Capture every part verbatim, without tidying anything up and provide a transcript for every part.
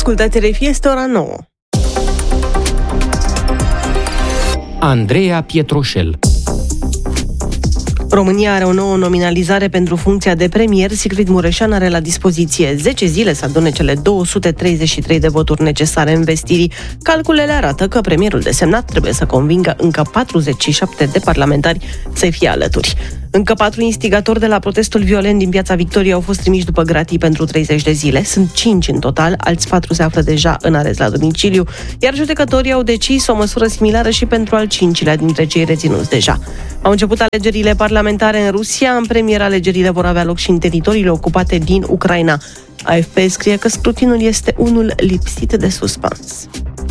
Ascultați R F I, este ora nouă. Andreea Pietroșel. România are o nouă nominalizare pentru funcția de premier. Sigrid Mureșan are la dispoziție zece zile să adune cele două sute treizeci și trei de voturi necesare învestirii. Calculele arată că premierul desemnat trebuie să convingă încă patruzeci și șapte de parlamentari să fie alături. Încă patru instigatori de la protestul violent din Piața Victoriei au fost trimiși după gratii pentru treizeci de zile. Sunt cinci în total, alți patru se află deja în arest la domiciliu, iar judecătorii au decis o măsură similară și pentru al cincilea dintre cei reținuți deja. Au început alegerile parlamentare în Rusia. În premier, alegerile vor avea loc și în teritoriile ocupate din Ucraina. A F P scrie că scrutinul este unul lipsit de suspans.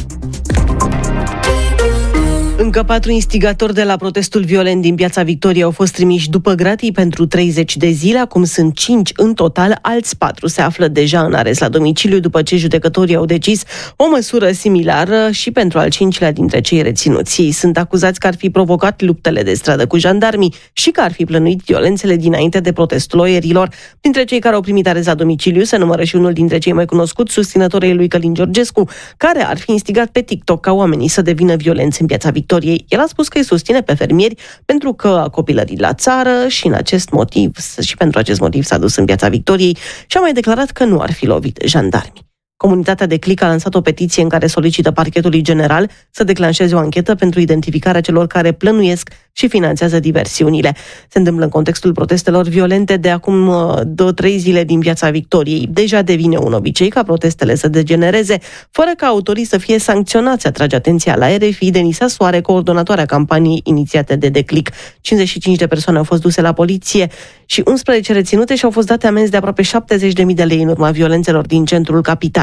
Încă patru instigatori de la protestul violent din Piața Victoriei au fost trimiși după gratii pentru treizeci de zile, acum sunt cinci în total, alți patru se află deja în arest la domiciliu după ce judecătorii au decis o măsură similară și pentru al cincilea dintre cei reținuți. Ei sunt acuzați că ar fi provocat luptele de stradă cu jandarmii și că ar fi plănuit violențele dinainte de protestul oierilor. Printre cei care au primit arest la domiciliu se numără și unul dintre cei mai cunoscuți susținătorii lui Călin Georgescu, care ar fi instigat pe TikTok ca oamenii să devină violenți în Piața Victoriei. El a spus că îi susține pe fermieri pentru că a copilărit la țară și în acest motiv și pentru acest motiv s-a dus în Piața Victoriei și a mai declarat că nu ar fi lovit jandarmi. Comunitatea de Click a lansat o petiție în care solicită Parchetului General să declanșeze o anchetă pentru identificarea celor care plănuiesc și finanțează diversiunile. Se întâmplă în contextul protestelor violente de acum două, trei zile din Piața Victoriei. Deja devine un obicei ca protestele să degenereze, fără ca autorii să fie sancționați, atrage atenția la R F I Denisa Soare, coordonatoarea campaniei inițiate de The Click. cincizeci și cinci de persoane au fost duse la poliție și unsprezece reținute și au fost date amenzi de aproape șaptezeci de mii de lei în urma violențelor din centrul capitalei.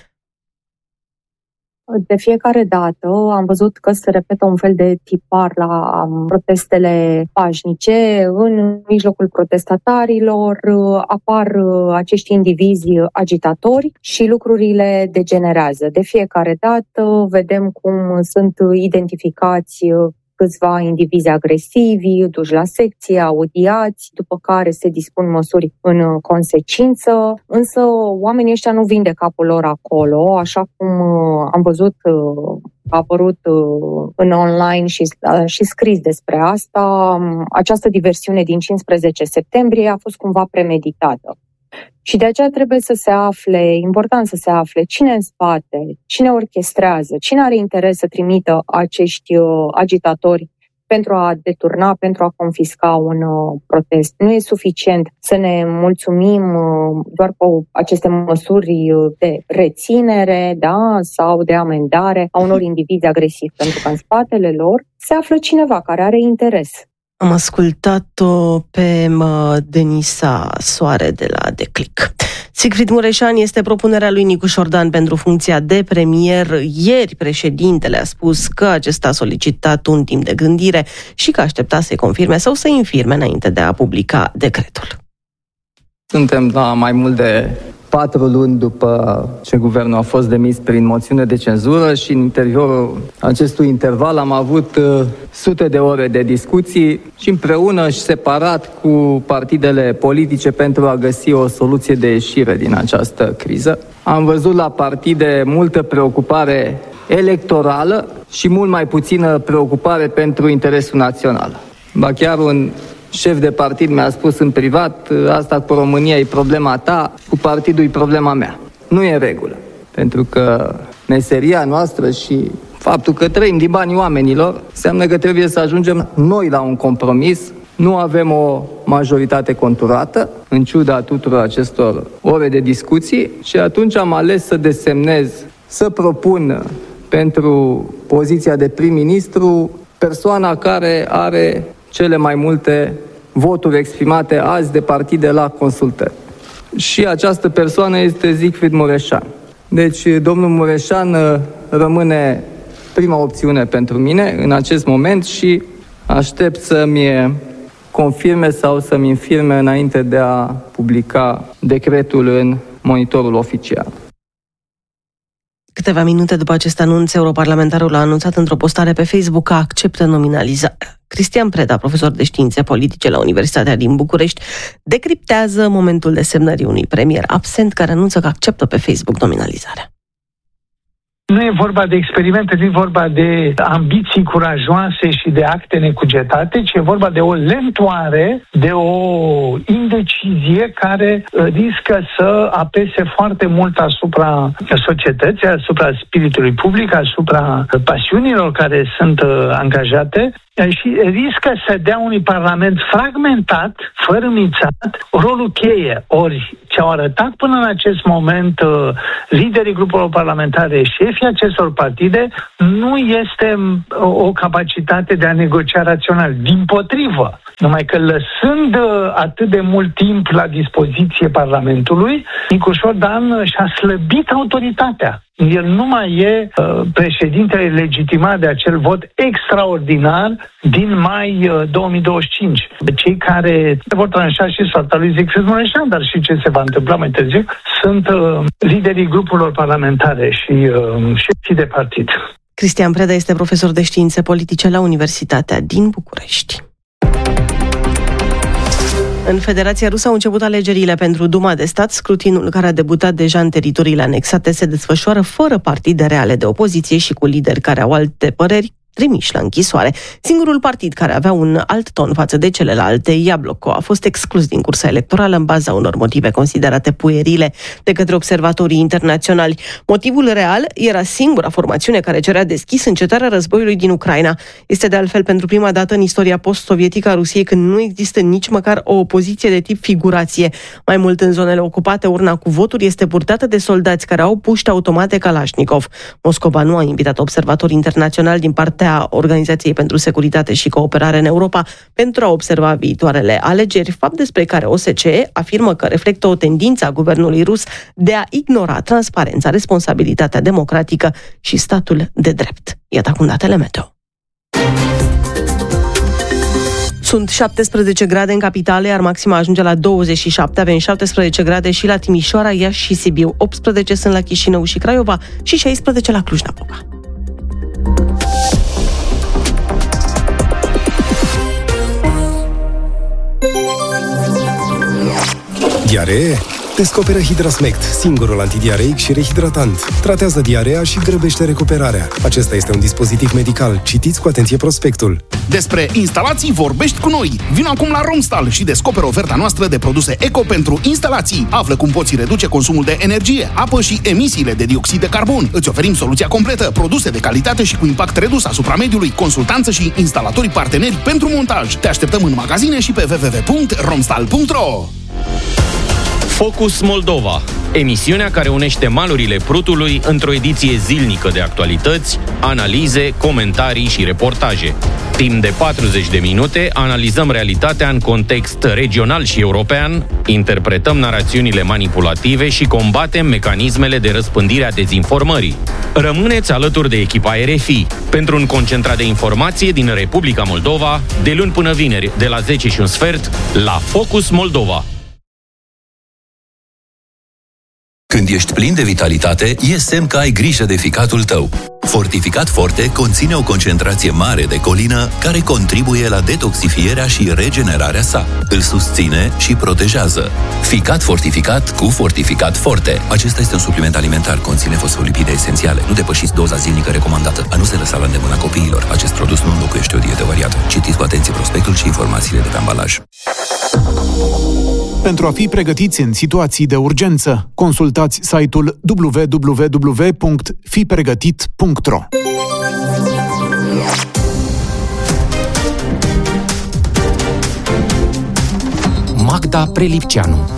De fiecare dată am văzut că se repetă un fel de tipar la protestele pașnice. În mijlocul protestatarilor apar acești indivizi agitatori și lucrurile degenerează. De fiecare dată vedem cum sunt identificați câțiva indivizi agresivi, duși la secție, audiați, după care se dispun măsuri în consecință, însă oamenii ăștia nu vin de capul lor acolo, așa cum am văzut a apărut în online și, și scris despre asta. Această diversiune din cincisprezece septembrie a fost cumva premeditată. Și de aceea trebuie să se afle, important să se afle, cine în spate, cine orchestrează, cine are interes să trimită acești uh, agitatori pentru a deturna, pentru a confisca un uh, protest. Nu e suficient să ne mulțumim uh, doar cu aceste măsuri de reținere, da, sau de amendare a unor indivizi agresivi, pentru că în spatele lor se află cineva care are interes. Am ascultat-o pe Denisa Soare de la The Click. Sigrid Mureșan este propunerea lui Nicu Șordan pentru funcția de premier. Ieri președintele a spus că acesta a solicitat un timp de gândire și că aștepta să-i confirme sau să-i infirme înainte de a publica decretul. Suntem la mai mult de patru luni după ce guvernul a fost demis prin moțiune de cenzură și în interiorul acestui interval am avut uh, sute de ore de discuții și împreună și separat cu partidele politice pentru a găsi o soluție de ieșire din această criză. Am văzut la partide multă preocupare electorală și mult mai puțină preocupare pentru interesul național. Ba chiar un șef de partid mi-a spus în privat, asta cu România e problema ta, cu partidul e problema mea. Nu e în regulă, pentru că meseria noastră și faptul că trăim din banii oamenilor înseamnă că trebuie să ajungem noi la un compromis. Nu avem o majoritate conturată, în ciuda tuturor acestor ore de discuții, și atunci am ales să desemnez, să propun pentru poziția de prim-ministru persoana care are cele mai multe voturi exprimate azi de partide la consultări. Și această persoană este Sigrid Mureșan. Deci, domnul Mureșan rămâne prima opțiune pentru mine în acest moment și aștept să-mi confirme sau să-mi infirme înainte de a publica decretul în monitorul oficial. Câteva minute după acest anunț, europarlamentarul a anunțat într-o postare pe Facebook că acceptă nominalizarea. Cristian Preda, profesor de științe politice la Universitatea din București, decriptează momentul desemnării unui premier absent care anunță că acceptă pe Facebook nominalizarea. Nu e vorba de experimente, nu e vorba de ambiții curajoase și de acte necugetate, ci e vorba de o lentoare, de o indecizie care riscă să apese foarte mult asupra societății, asupra spiritului public, asupra pasiunilor care sunt angajate și riscă să dea unui parlament fragmentat, fărâmițat, rolul cheie. Ori ce au arătat până în acest moment liderii grupurilor parlamentare, șefii acestor partide, nu este o capacitate de a negocia rațional. Dimpotrivă, numai că lăsând atât de mult timp la dispoziție Parlamentului, Nicușor Dan și-a slăbit autoritatea. El nu mai e uh, președintele legitimat de acel vot extraordinar din mai uh, două mii douăzeci și cinci. Cei care vor tranșa și soarta lui Siegfried Mureșan, dar și ce se va întâmpla mai târziu, sunt uh, liderii grupurilor parlamentare și uh, șefii de partid. Cristian Preda este profesor de științe politice la Universitatea din București. În Federația Rusă au început alegerile pentru Duma de Stat. Scrutinul, care a debutat deja în teritoriile anexate, se desfășoară fără partide reale de opoziție și cu lideri care au alte păreri trimiși la închisoare. Singurul partid care avea un alt ton față de celelalte, Iabloko, a fost exclus din cursa electorală în baza unor motive considerate puerile de către observatorii internaționali. Motivul real era singura formațiune care cerea deschis încetarea războiului din Ucraina. Este de altfel pentru prima dată în istoria post-sovietică a Rusiei când nu există nici măcar o opoziție de tip figurație. Mai mult, în zonele ocupate, urna cu voturi este purtată de soldați care au puști automate Kalashnikov. Moscova nu a invitat observatori internaționali din partea Organizației pentru Securitate și Cooperare în Europa pentru a observa viitoarele alegeri, fapt despre care O S C E afirmă că reflectă o tendință a guvernului rus de a ignora transparența, responsabilitatea democratică și statul de drept. Iată acum datele meteo. Sunt șaptesprezece grade în capitală, iar maxima ajunge la douăzeci și șapte. Avem șaptesprezece grade și la Timișoara, Iași și Sibiu. optsprezece sunt la Chișinău și Craiova și șaisprezece la Cluj-Napoca. Diaree? Descoperă Hidrasmect, singurul antidiareic și rehidratant. Tratează diarea și grăbește recuperarea. Acesta este un dispozitiv medical. Citiți cu atenție prospectul. Despre instalații vorbești cu noi. Vino acum la Romstal și descoperă oferta noastră de produse eco pentru instalații. Află cum poți reduce consumul de energie, apă și emisiile de dioxid de carbon. Îți oferim soluția completă, produse de calitate și cu impact redus asupra mediului, consultanță și instalatorii parteneri pentru montaj. Te așteptăm în magazine și pe w w w punct romstal punct r o. Focus Moldova, emisiunea care unește malurile Prutului într-o ediție zilnică de actualități, analize, comentarii și reportaje. Timp de patruzeci de minute analizăm realitatea în context regional și european, interpretăm narațiunile manipulative și combatem mecanismele de răspândire a dezinformării. Rămâneți alături de echipa R F I pentru un concentrat de informație din Republica Moldova, de luni până vineri, de la zece și un sfert, la Focus Moldova. Când ești plin de vitalitate, e semn că ai grijă de ficatul tău. Fortificat Forte conține o concentrație mare de colină care contribuie la detoxifierea și regenerarea sa. Îl susține și protejează. Ficat fortificat cu Fortificat Forte. Acesta este un supliment alimentar, conține fosfolipide esențiale. Nu depășiți doza zilnică recomandată. A nu se lăsa la îndemâna copiilor. Acest produs nu înlocuiește o dietă variată. Citiți cu atenție prospectul și informațiile de pe ambalaj. Pentru a fi pregătiți în situații de urgență, consultați site-ul w w w punct fi pregătit punct r o. Magda Prelipceanu.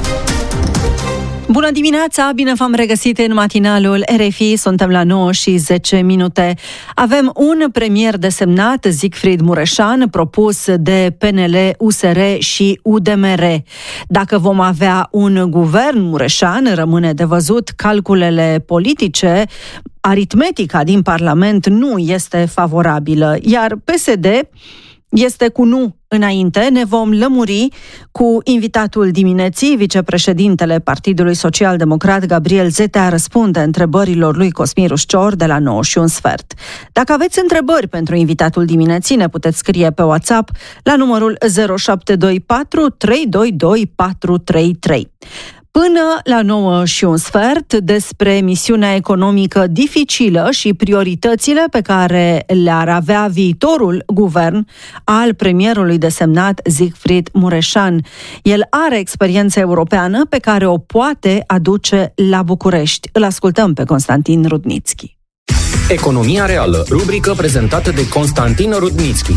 Bună dimineața, bine v-am regăsit în matinalul R F I, suntem la nouă și zece minute. Avem un premier desemnat, Siegfried Mureșan, propus de P N L, U S R și U D M R. Dacă vom avea un guvern Mureșan, rămâne de văzut. Calculele politice, aritmetica din Parlament nu este favorabilă, iar P S D este cu nu înainte. Ne vom lămuri cu invitatul dimineții, vicepreședintele Partidului Social-Democrat Gabriel Zetea răspunde întrebărilor lui Cosmin Rușcior de la nouă și un sfert. Dacă aveți întrebări pentru invitatul dimineții, ne puteți scrie pe WhatsApp la numărul zero șapte doi patru trei doi doi patru trei trei. Până la nouă și un sfert, despre misiunea economică dificilă și prioritățile pe care le-ar avea viitorul guvern al premierului desemnat Siegfried Mureșan. El are experiență europeană pe care o poate aduce la București. Îl ascultăm pe Constantin Rudnițchi. Economia reală, rubrică prezentată de Constantin Rudnițchi.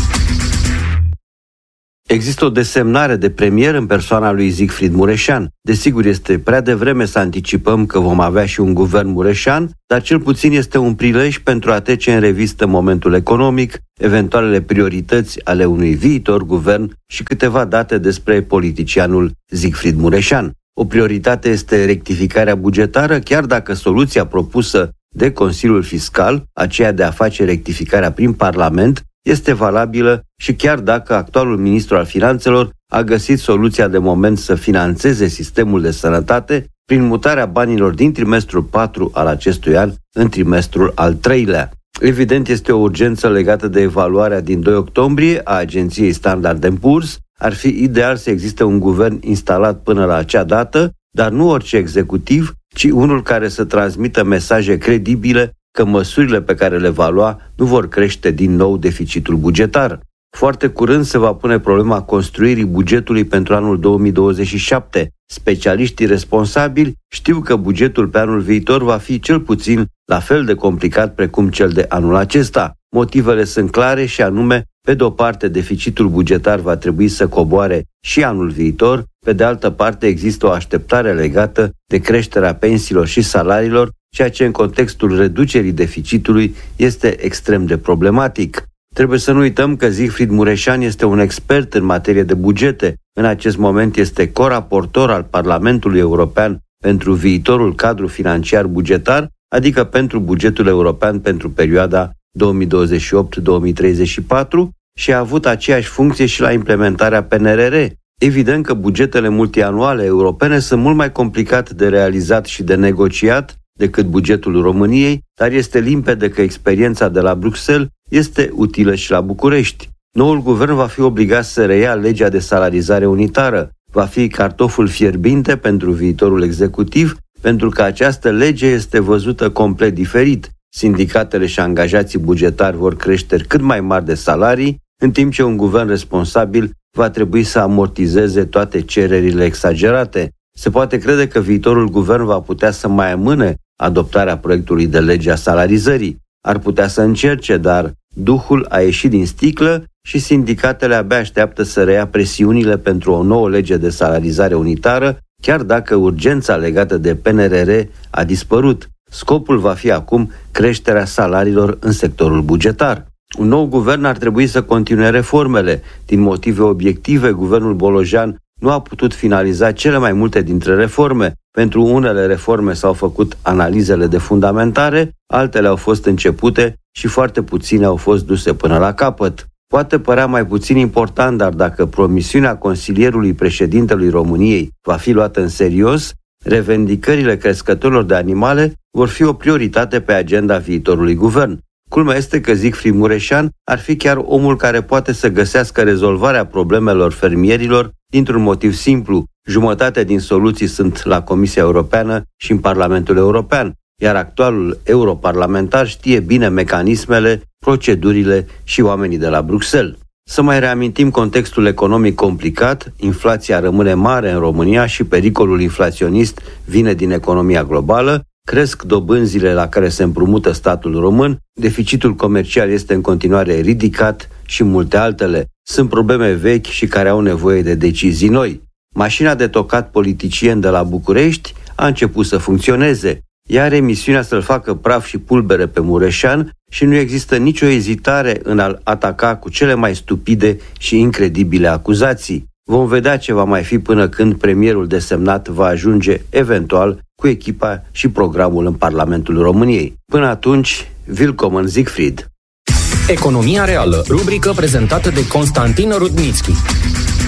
Există o desemnare de premier în persoana lui Siegfried Mureșan. Desigur, este prea devreme să anticipăm că vom avea și un guvern Mureșan, dar cel puțin este un prilej pentru a trece în revistă momentul economic, eventualele priorități ale unui viitor guvern și câteva date despre politicianul Siegfried Mureșan. O prioritate este rectificarea bugetară, chiar dacă soluția propusă de Consiliul Fiscal, aceea de a face rectificarea prin Parlament, este valabilă și chiar dacă actualul ministru al Finanțelor a găsit soluția de moment să finanțeze sistemul de sănătate prin mutarea banilor din trimestrul patru al acestui an în trimestrul al treilea. Evident, este o urgență legată de evaluarea din doi octombrie a agenției Standard and Poor's. Ar fi ideal să existe un guvern instalat până la acea dată, dar nu orice executiv, ci unul care să transmită mesaje credibile că măsurile pe care le va lua nu vor crește din nou deficitul bugetar. Foarte curând se va pune problema construirii bugetului pentru anul două mii douăzeci și șapte. Specialiștii responsabili știu că bugetul pe anul viitor va fi cel puțin la fel de complicat precum cel de anul acesta. Motivele sunt clare și anume, pe de o parte, deficitul bugetar va trebui să coboare și anul viitor, pe de altă parte există o așteptare legată de creșterea pensiilor și salariilor, ceea ce în contextul reducerii deficitului este extrem de problematic. Trebuie să nu uităm că Siegfried Mureșan este un expert în materie de bugete. În acest moment este coraportor al Parlamentului European pentru viitorul cadru financiar bugetar, adică pentru bugetul european pentru perioada două mii douăzeci și opt - două mii treizeci și patru și a avut aceeași funcție și la implementarea P N R R. Evident că bugetele multianuale europene sunt mult mai complicat de realizat și de negociat decât bugetul României, dar este limpede că experiența de la Bruxelles este utilă și la București. Noul guvern va fi obligat să reia legea de salarizare unitară. Va fi cartoful fierbinte pentru viitorul executiv, pentru că această lege este văzută complet diferit. Sindicatele și angajații bugetari vor creșteri cât mai mari de salarii, în timp ce un guvern responsabil va trebui să amortizeze toate cererile exagerate. Se poate crede că viitorul guvern va putea să mai amâne adoptarea proiectului de lege a salarizării. Ar putea să încerce, dar duhul a ieșit din sticlă și sindicatele abia așteaptă să reia presiunile pentru o nouă lege de salarizare unitară, chiar dacă urgența legată de P N R R a dispărut. Scopul va fi acum creșterea salariilor în sectorul bugetar. Un nou guvern ar trebui să continue reformele. Din motive obiective, guvernul Bolojan nu a putut finaliza cele mai multe dintre reforme. Pentru unele reforme s-au făcut analizele de fundamentare, altele au fost începute și foarte puține au fost duse până la capăt. Poate părea mai puțin important, dar dacă promisiunea consilierului președintelui României va fi luată în serios, revendicările crescătorilor de animale vor fi o prioritate pe agenda viitorului guvern. Culmea este că Siegfried Mureșan ar fi chiar omul care poate să găsească rezolvarea problemelor fermierilor dintr-un motiv simplu. Jumătate din soluții sunt la Comisia Europeană și în Parlamentul European, iar actualul europarlamentar știe bine mecanismele, procedurile și oamenii de la Bruxelles. Să mai reamintim contextul economic complicat, inflația rămâne mare în România și pericolul inflaționist vine din economia globală, cresc dobânzile la care se împrumută statul român, deficitul comercial este în continuare ridicat și multe altele. Sunt probleme vechi și care au nevoie de decizii noi. Mașina de tocat politicieni de la București a început să funcționeze. Ea are misiunea să-l facă praf și pulbere pe Mureșan și nu există nicio ezitare în a-l ataca cu cele mai stupide și incredibile acuzații. Vom vedea ce va mai fi până când premierul desemnat va ajunge, eventual, cu echipa și programul în Parlamentul României. Până atunci, willkommen Siegfried! Economia reală, rubrică prezentată de Constantin Rudnițchi.